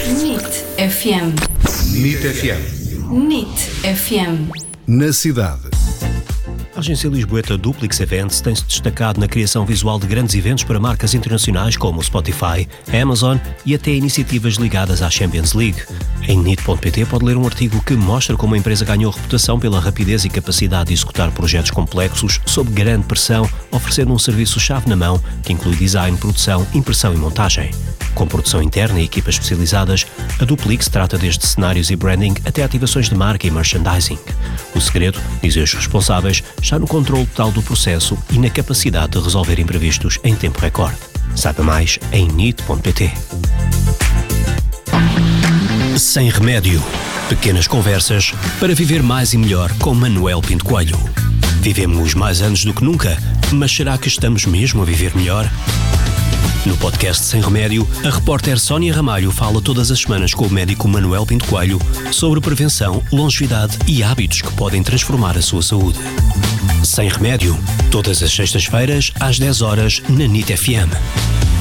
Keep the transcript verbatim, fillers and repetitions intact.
N I T F M. N I T F M. N I T F M. Na cidade. A agência lisboeta Duplix Events tem-se destacado na criação visual de grandes eventos para marcas internacionais como Spotify, Amazon e até iniciativas ligadas à Champions League. Em N I T ponto P T pode ler um artigo que mostra como a empresa ganhou reputação pela rapidez e capacidade de executar projetos complexos sob grande pressão, oferecendo um serviço-chave na mão que inclui design, produção, impressão e montagem. Com produção interna e equipas especializadas, a Duplix trata desde cenários e branding até ativações de marca e merchandising. O segredo, dizem os responsáveis, está no controle total do processo e na capacidade de resolver imprevistos em tempo recorde. Saiba mais em N I T ponto P T. Sem remédio. Pequenas conversas para viver mais e melhor com Manuel Pinto Coelho. Vivemos mais anos do que nunca, mas será que estamos mesmo a viver melhor? No podcast Sem Remédio, a repórter Sónia Ramalho fala todas as semanas com o médico Manuel Pinto Coelho sobre prevenção, longevidade e hábitos que podem transformar a sua saúde. Sem Remédio, todas as sextas-feiras, às dez horas, na N I T F M.